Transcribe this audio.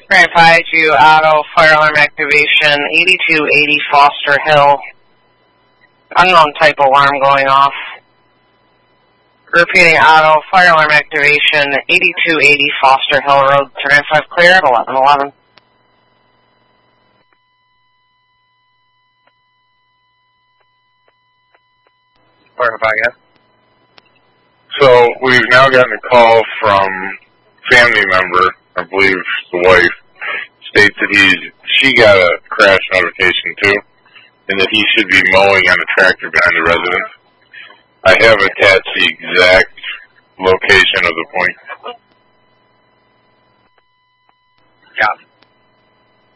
Grand 5-2 Auto, fire alarm activation, 8280 Foster Hill. Unknown type alarm going off. Repeating Auto, fire alarm activation, 8280 Foster Hill Road, Grand 5 clear at 1111. Fire 5, yeah. So we've now gotten a call from family member, I believe the wife, states that she got a crash notification too, and that he should be mowing on a tractor behind the residence. I have attached the exact location of the point. Yeah.